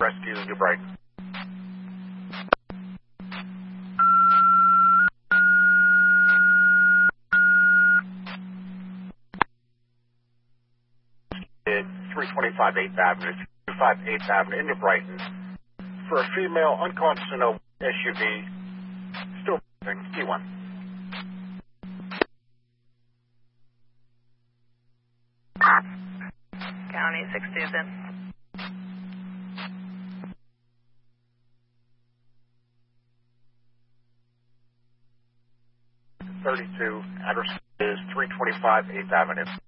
Rescue New Brighton. At 325 8th Avenue, 325 8th Avenue in New Brighton for a female unconscious in a SUV, still breathing, T1. County 62 then. 32, address is 325 8th Avenue.